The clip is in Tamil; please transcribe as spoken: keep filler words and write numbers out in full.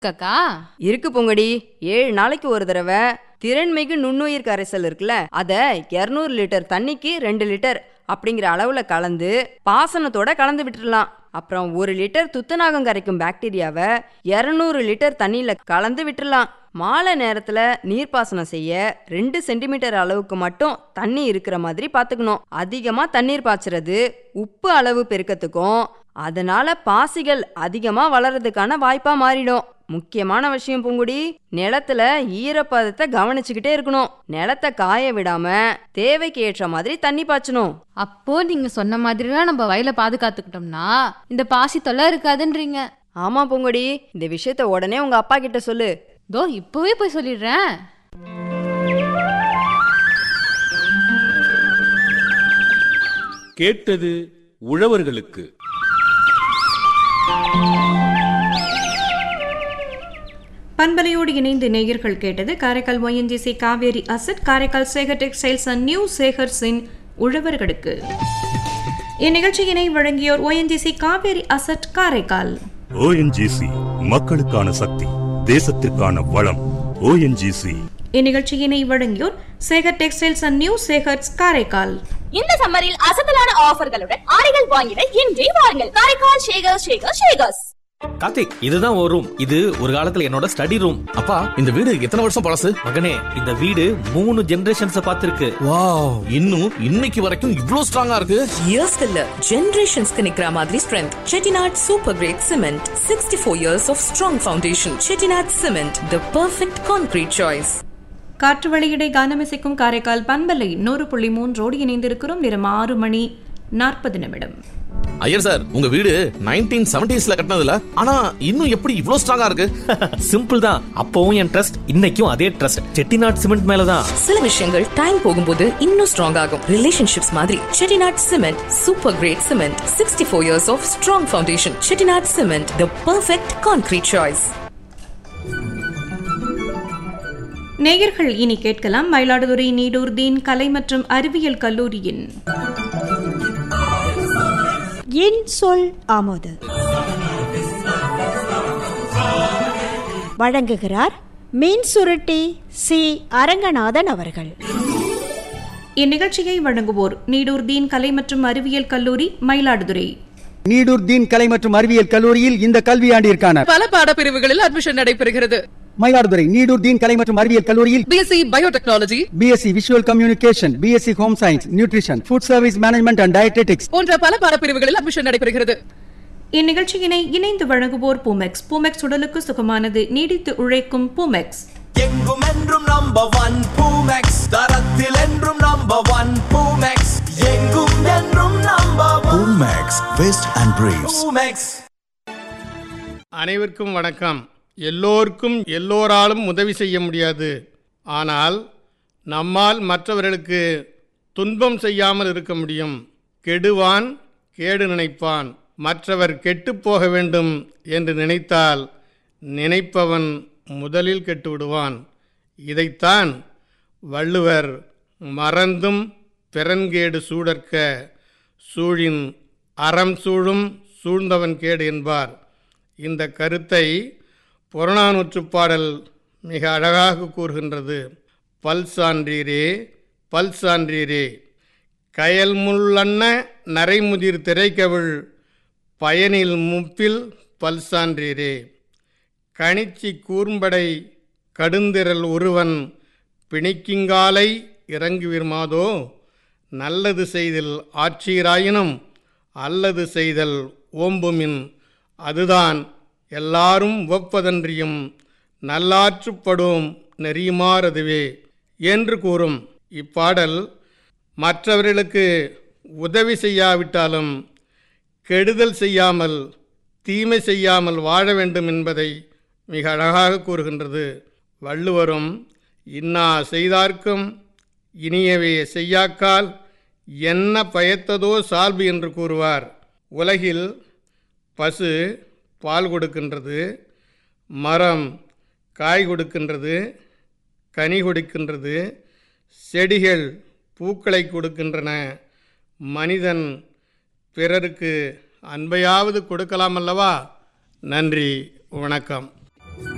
கக்கா இருக்கு பொங்கடி. ஏழு நாளைக்கு ஒரு தடவை திறன்மிகு நுண்ணுயிர் கரைசல் இருக்குல்ல, அதை இருநூறு லிட்டர் தண்ணிக்கு ரெண்டு லிட்டர் அப்படிங்கிற அளவுல கலந்து பாசனத்தோட கலந்து விட்டுடலாம். அப்புறம் ஒரு லிட்டர் துத்தநாகம் கரைக்கும் பாக்டீரியாவை இருநூறு லிட்டர் தண்ணியில கலந்து விட்டுடலாம். மாலை நேரத்துல நீர்ப்பாசனம் செய்ய ரெண்டு சென்டிமீட்டர் அளவுக்கு மட்டும் தண்ணி இருக்கிற மாதிரி பாத்துக்கணும். அதிகமா தண்ணீர் பாய்ச்சறது உப்பு அளவு பெருக்கத்துக்கும் அதனால பாசிகள் அதிகமா வளர்றதுக்கான வாய்ப்பா மாறிடும். முக்கியமான விஷயம் பூங்குடி, நிலத்துல ஈரப்பதத்தை கவனிச்சுக்கிட்டே இருக்கணும். நிலத்தை காய விடாம தேவைக்கு ஏற்ற மாதிரி தண்ணி பாய்ச்சணும். அப்போ நீங்க சொன்ன மாதிரிலாம் நம்ம வயலை பாதுகாத்துக்கிட்டோம்னா இந்த பாசி தொல்லை இருக்காதுன்றீங்க. ஆமா பூங்குடி, இந்த விஷயத்த உடனே உங்க அப்பா கிட்ட சொல்லு. தோ இப்பவே போய் சொல்லிடுறேன். கேட்டது உழவர்களுக்கு. பண்பலையோடு இணைந்து நேயர்கள் கேட்டது Karaikal YNGC Kaveri asset, Karaikal Sekar textiles and new சேகர்ஸின் உழவர்களுக்கு. இந்நிகழ்ச்சியினை வழங்கியோர் YNGC Kaveri asset Karaikal. ONGC மக்களுக்கான சக்தி, தேசத்திற்கான வளம். ஓஎன்ஜிசி. இந்நிகழ்ச்சியினை வழங்கியோர் Sekar textiles and new Sekar's Karaikal. இந்த சம்மரில் அசத்தலான ஆஃபர்களுடன் ஆடைகள் வாங்கிட இன்றே வாருங்கள் காரைக்கால் ஷேகர் ஷேகர் ஷேகர்ஸ். கார்த்திக், இதுதான் ஒரு ரூம். இது ஒரு காலத்துல என்னோட ஸ்டடி ரூம். அப்பா, இந்த வீடு எத்தனை வருஷம் பழசு? மகனே, இந்த வீடு மூணு ஜெனரேஷன்ஸ் பார்த்திருக்கு. வாவ், இன்னும் இன்னைக்கு வரைக்கும் இவ்ளோ ஸ்ட்ராங்கா இருக்கு. இயர்ஸ் இல்ல, ஜெனரேஷன்ஸ்க்கு நிக்கிற மாதிரி strength. Chettinad super great cement, sixty four years of strong foundation. Chettinad cement, the perfect concrete choice. காற்று வழியிடை கானமிசைக்கும் காரைக்கால் பண்பலை நூறு புள்ளி மூன்றோடு இணைந்திருக்கிறோம். நேரம் ஆறு மணி நாற்பது நிமிடம். ஐயர் சார், உங்க வீடு நைன்டீன் செவன்டீஸ்ல கட்டினதுல, ஆனா இன்னும் எப்படி இவ்ளோ ஸ்ட்ராங்கா இருக்கு? சிம்பிள் தான், அப்பவும் என் ட்ரஸ்ட், இன்னைக்கும் அதே ட்ரஸ்ட் செட்டிநாட் சிமெண்ட் மேலதான். சில விஷயங்கள் டைம் போகும்போது இன்னும் ஸ்ட்ராங் ஆகும். ரிலேஷன்ஷிப்ஸ் மாதிரி Chettinad cement super great cement, sixty four years of strong foundation. Chettinad cement, the perfect concrete choice. நேயர்கள் இனி கேட்கலாம் மயிலாடுதுறை நீடூர் தீன் கலை மற்றும் அறிவியல் கல்லூரியின் என் சொல் ஆமோது. வழங்குகிறார் மீன் சுருட்டி சி அரங்கநாதன் அவர்கள். இந்நிகழ்ச்சியை வழங்குவோர் நீடூர் தீன் கலை மற்றும் அறிவியல் கல்லூரி மயிலாடுதுறை. நீடூர் தீன் கலை மற்றும் அறிவியல் கல்லூரியில் இந்த கல்வியாண்டிற்கான பல பாடப்பிரிவுகளில் அட்மிஷன் நடைபெறுகிறது. மயிலாடுதுறை நீடூர் தீன் கலை மற்றும் அறிவியல் கல்லூரியில் BSc biotechnology, BSc visual communication, BSc home science, nutrition, food service management and dietetics போன்ற பல பாடப்பிரிவுகளில் அட்மிஷன் நடைபெறுகிறது. இந்நிகழ்ச்சியினை இணைந்து வழங்குவோர் பூமெக்ஸ். பூமெக்ஸ் உடலுக்கு சுகமானது, நீடித்து உழைக்கும் பூமெக்ஸ். எங்கும் என்றும் நம்பர் ஒன் பூமெக்ஸ், தரத்தில் என்றும் நம்பர் ஒன் பூமெக்ஸ், எங்கும் என்றும் number one Boomex west and braves. Boomex. அனைவருக்கும் வணக்கம். எல்லோருக்கும் எல்லோராலும் உதவி செய்ய முடியாது. ஆனால் நம்மால் மற்றவர்களுக்கு துன்பம் செய்யாமல் இருக்க முடியும். கெடுவான் கேடு நினைப்பான், மற்றவர் கெட்டுப்போக வேண்டும் என்று நினைத்தால் நினைப்பவன் முதலில் கெட்டுவிடுவான். இதைத்தான் வள்ளுவர் மறந்தும் பிறன்கேடு சூடற்க சூழின் அறம் சூழும் சூழ்ந்தவன் கேடு என்பார். இந்த கருத்தை புறநானூற்றுப் பாடல் மிக அழகாக கூறுகின்றது. பல் சான்றீரே பல் சான்றீரே, கயல் முள்ளன்ன நரைமுதிர் திரைக்கவிழ் பயனில் முப்பில் பல் சான்றீரே, கணிச்சி கூர்ம்படை கடுந்திரல் ஒருவன் பிணிக்கிங்காலை இறங்குவிர்மாதோ, நல்லது செய்தல் ஆட்சீராயினும் அல்லது செய்தல் ஓம்புமின், அதுதான் எல்லாரும் ஒப்பதன்றியும் நல்லாற்றுப்படும் நெறியுமாறதுவே என்று கூறும். இப்பாடல் மற்றவர்களுக்கு உதவி செய்யாவிட்டாலும் கெடுதல் செய்யாமல் தீமை செய்யாமல் வாழ வேண்டும் என்பதை மிக அழகாக கூறுகின்றது. வள்ளுவரும் இன்னா செய்தார்க்கும் இனியவே செய்யாக்கால் என்ன பயத்ததோ சால்பு என்று கூறுவார். உலகில் பசு பால் கொடுக்கின்றது, மரம் காய் கொடுக்கின்றது, கனி கொடுக்கின்றது, செடிகள் பூக்களை கொடுக்கின்றன. மனிதன் பிறருக்கு அன்பையாவது கொடுக்கலாம் அல்லவா? நன்றி, வணக்கம்.